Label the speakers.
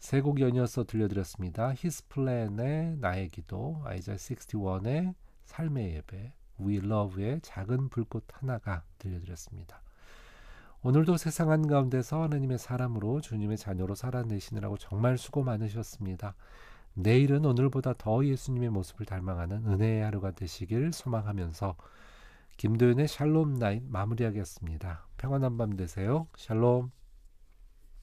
Speaker 1: 세 곡 연이어서 들려드렸습니다. 히스플랜의 나의 기도, 아이자 61의 삶의 예배, We Love의 작은 불꽃 하나가 들려드렸습니다. 오늘도 세상 한가운데서 하나님의 사람으로 주님의 자녀로 살아내시느라고 정말 수고 많으셨습니다. 내일은 오늘보다 더 예수님의 모습을 닮아가는 은혜의 하루가 되시길 소망하면서 김도윤의 샬롬 나잇 마무리하겠습니다. 평안한 밤 되세요. 샬롬.